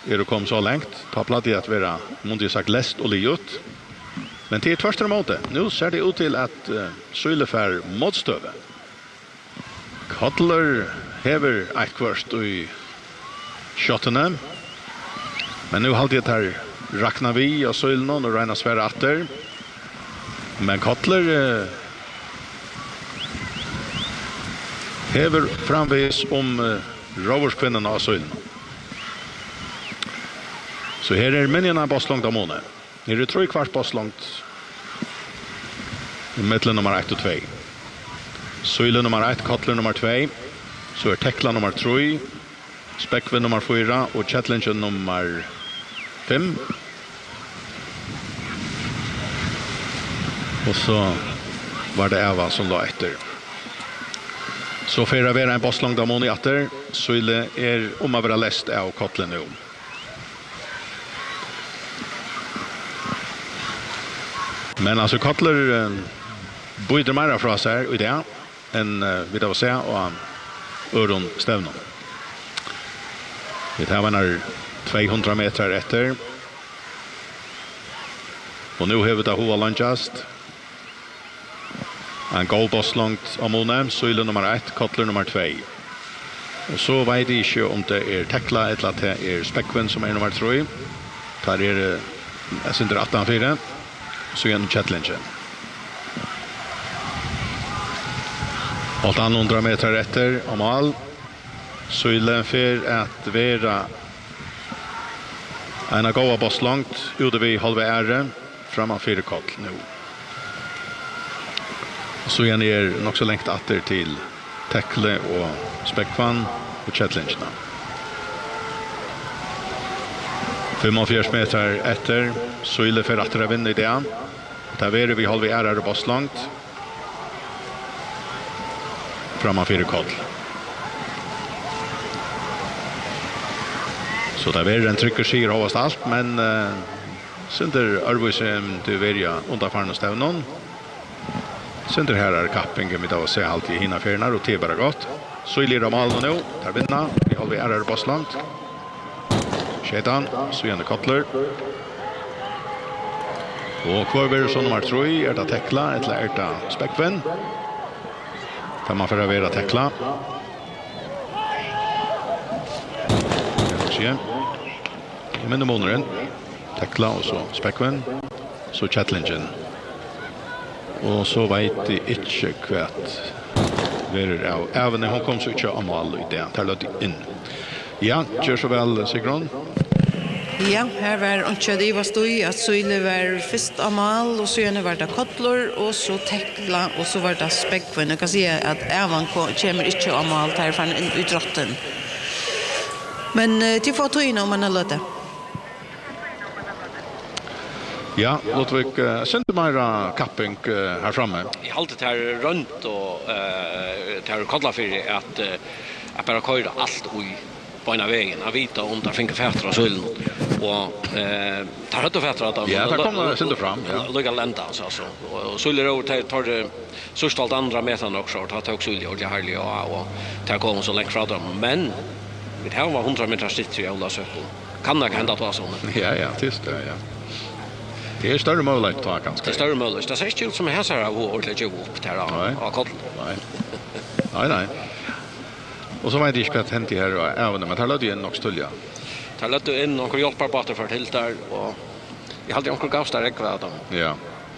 det kom så långt. Ta plats i att vara måste sagt läst och liot. Men till första måte. Nu ser det ut till att Sylefär motstöve. Cutler hever ett kvörst i shotten. Men nu hade det här raknar vi och Sylnon och Reina Sverre åter. Men Cutler hever framvis Roverskvinnan av Sylnon. Så här är människorna bosslångt av månaden. Här är 3 kvarts bosslångt i mittlen nummer 1 och 2. Syle nummer 1, Cutler nummer 2. Så är Tekla nummer 3. Speckvin nummer 4 och Chetlinchen nummer 5. Och så var det Eva som låg efter. Så för vi en bosslångt av månaden efter. Syle är att vara läst av Cutler nu. Men alltså Cutler böjde mer från sig i det än vi då säga och öron stävnon. Det här var 200 meter efter. Och nu har vi det hova lunchast. En goalboss långt om Monem, Syle nummer 1, Cutler nummer 2. Och så vet jag inte om det är Tekla eller att det är Speckvin som är nummer 3. Där är det Sinter 18-4. Så igen Chetlinchen. 800 meter efter om all. Syle för att vara en goa boss långt ute vid halva ära framför Cutler nu. Så igen är nog så längt åter till Tekle och Speckvan och Chetlinchen. 45 meter efter Syle för att vinna i det. Där är vi halva ära och boss långt. Framför Cutler. Så där är en trycker sig hovast allt, men synder Arvisen till välja underfarna stävnon. Synder här är kappingen med att se allt i hina fjärnar och bara gott. Så i de all nu, där vinna, vi håller vi är boss långt. Shetan, så igen Cutler. Och kvar blir så nummer 3, är det Tekla, eller är det Speckvin. Kan man förvärva Tekla. I minne månaden Tekla och så Speckvin, så Chetlinchen. Och så vet jag inte kvart även när hon kom så inte om all i det tar det in. Ja, gör så väl Sigrun. Ja, här var inte det var stod att Syle var först Amal och sen var det Cutler och så Tekla och så var det Speckvin. Jag kan säga att även kommer inte Amal där från utrotten. Men till få ta in om man låter. Ja, låt vi sända mer kapping här framme. Jag har alltid här runt och här kolla för att bara köra allt i på ena vägen. Jag vet om där finns fätter och Sylen och tar hött och fätter att ja, där kommer sända fram. Ja. Lugga länta alltså. Och Sylen tar det första allt andra metan också. Tar också Sylen och härlig och tar kommer så långt fram. Men det här var 100 meter sitt i alla cirkel. Kan det hända att vara så? Ja, tyst det, ja. Det är större möjlighet att ta ganska. Det är större möjlighet. Det ser inte ut som en häsar av ordentligt jobb upp där av Cutler. Nej. Och så var det inte att hänt här och även men tar löd igen också tullja. Tar löd in och hjälper på att för till där och jag hade onkel Gavs där ekva dem. Ja.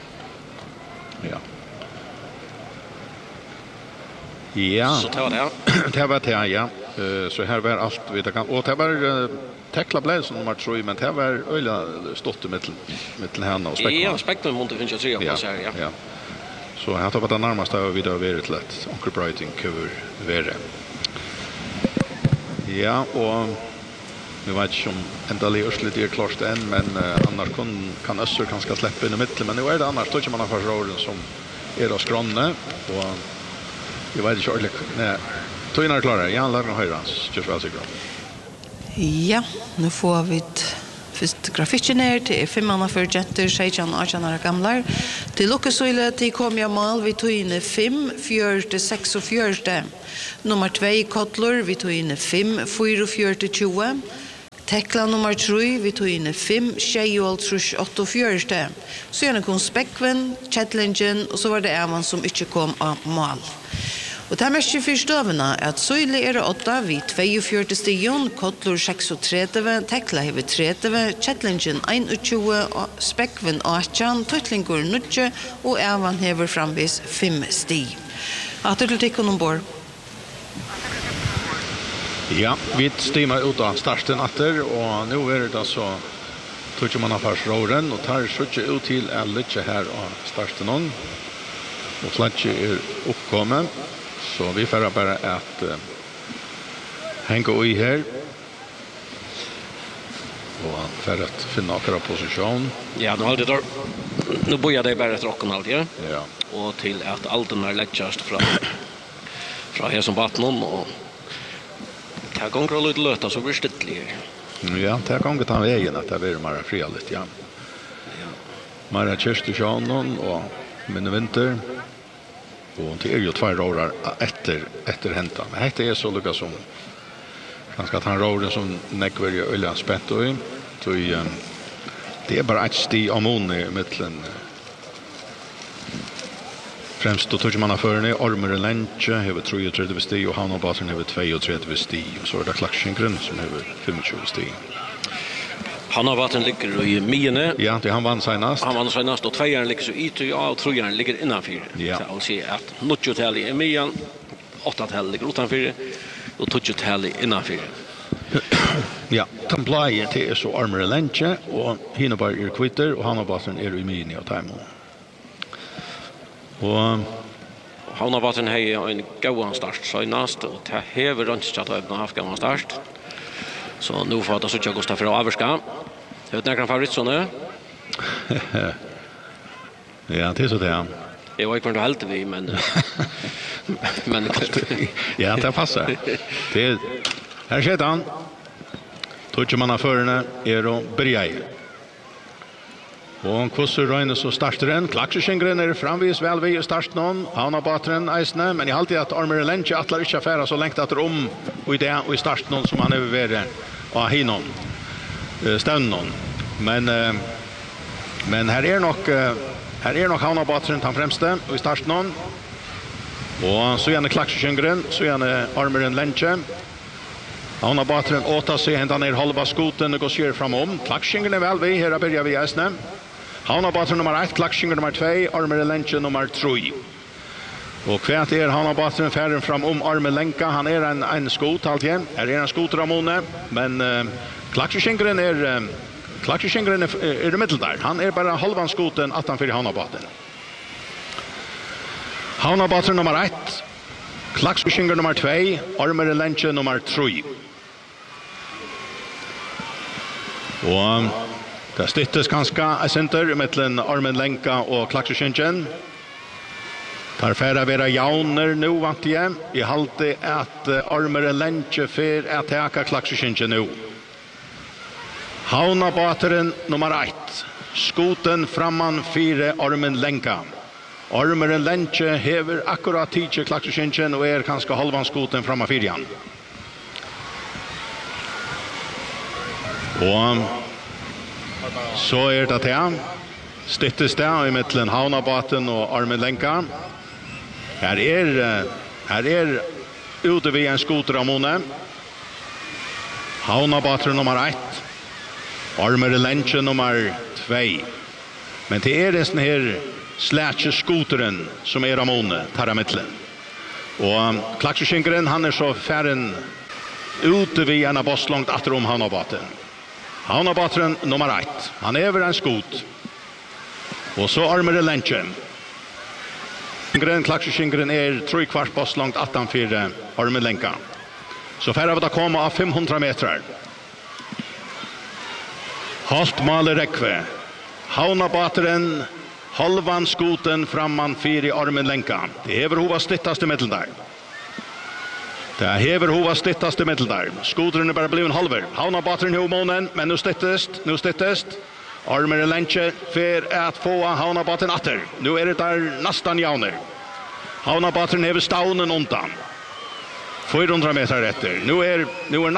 Så tar det. Det var det ja. Så här var allt vi kan och det var Tekla blev som nummer 3 men det var öliga stått i mitten henne och Speckman. Ja, Speckman måste finna sig på så här ja. Så här tar vi det närmaste av vidare varit lätt onkel Brighton cover vara. Ja, och nu vet jag om ända lite är klart än men annars kan Öster kanske släppa in i mitten men nu är det annars då man har förråden som är då skronne och jag vet inte ordentligt. Nej. Tøynar klarar. Jan Larsen Høyrans. Just väl sikkert. Ja, nu får vi först grafikken her til 5 manna for jenter, 16 år gamlar. Til Lukkesøyle til kom jeg mal, vi tog inn 5, 4, 6 og 4. Nummer 2 Cutler, vi tog inn 5, 4, 4, 20. Tekla nummer 3, vi tog inn 5, 6, 8, 4. Så gjerne kom Spekven, Kjettlingen, og så var det Evan som ikke kom av mål. Og det er mest for støvene at Søyle 8, vi 42 stigen, Kotlor 36, Tekla hever 30, Kjettlingen 21, Spekven 18, Tøtlingur 9, og Evan hever framvis 5 stig. Atter til tikkene ombord. Ja, vi stimmer ut av starten atter, og nå det så tog man av først råren, og tar ikke ut til litt her av starten nå. Og flatje oppkommet, så vi får bare at henge i her. Og han får at finne akkurat posisjon. Ja, nå bor jeg det bare etter åkken alltid, Ja. og til at alt den lettjast fra her som vattnen, og det gonger litt løta, så blir det stittlig her. Ja, det kan gå ta vägen att det blir mer frialigt, ja. Mer kyrkstjärnan och min vinter. Och det är ju 2 år efter häntan. Det är så lyckas som ganska att han råden som nekver ju öliga spätt och i. Så det är bara ett sti ammon i mittlen. Främst då tog man av förne, Ormer Lentje, hever 33 sti, och Hanabasen hever 32 sti, och så det Klaksingren som hever 25 sti. Hanabasen ligger i miene. Ja, det han vann senast. Han vann senast, och 2-aren ligger så ytterlig, och 3-aren ligger innanför. Ja. Så jag vill säga att 9-tal i mien, 8-tal ligger utanför, och 10-tal innanför. Ja, Templai är så Ormer Lentje, och Hinabar kvitter, och Hanabasen i mini och Taimon. Og Havnavatten har en gåan start senast, og det hever rønnsett å øvne haft gåan start. Så nå får det så ikke Gustaf fra Averska. Det vet nærkere favorittsånne. ja, det är så det. Jeg var ikke hva du heldte vi, men... men Ja, det passar. Det här skjedde han. Tog man av förarna och börjar. Og kvosser røyne så starter den. Klakseskjengren framvis vel ved i starten. Han har bateren eisene, men jeg har alltid at Ormer Lentje atler ikke affæra så lengt etter og i det og i starten som han er ved av hinon, stønnen. Men her nok han har bateren den fremste og i starten. Og så gjerne Klakseskjengren, så gjerne Ormer Lentje. Han har bateren åta seg, hentet ned halva skoten og går skjer framom. Klakseskjengren vel ved, her begynner vi eisene. Hanabater nummer 1, Klaksinger nummer 2, Ormer Lentje nummer 3. Och kvärt Hanabater färden fram Ormer Lenka. Han en skot allt igen. En skot Ramone, men Klaksingeren är middel där. Han bara halvan skoten attanför Hanabater. Hanabater nummer 1, Klaksinger nummer 2, Ormer Lentje nummer 3. Och det styttes ganska center mellan Ormen Lenka och Klakseskjengren. Tar färra vera jauner nu vant igen. I halte att Ormer Lentje för att täcka Klakseskjengren nu. Haunabateren nummer 1. Skoten framman 4 Ormen Lenka. Ormer Lentje hever akkurat 10 Klakseskjengren och ganska halvan skoten framman 4. Och så det här. Styttes det i mittlen Haunabaten och Ormen Lenka. Här är ute vid en skoter av Mone. Haunabaten nummer 1. Ormer Lentje nummer 2. Men det är den här slätskoteren som är av Mone, tar av mittlen. Och Klakseskjengren han är så färren ute vid en boss långt efter Haunabaten. Haunabateren nummer 1. Han över en skot. Och så Ormer Lentje. Klakseskjengren 3/4 boss långt 18 Ormer Lenka. Så färre av att komma av 500 meter. Halt maler rekve. Haunabateren halvan skoten framman 4 Ormer Lenka. Det hever hova stittaste middel där. Det hever hova stittaste middel där. Skoteren bara blivit en halver. Haunabateren i månen, men nu stittest. Ormer Lentje för att få Haunabateren atter. Nu det där nästan jauner. Haunabateren hever staunen undan. 400 meter efter. Nu är